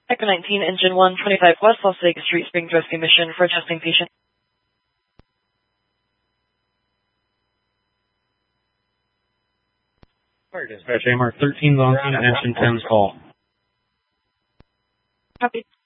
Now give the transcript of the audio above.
Echo 19, Engine 125 West Las Vegas Street, Springs Rescue Mission for adjusting patient. Fire dispatch, AMR 13 Valentina, Engine 10's call. Copy.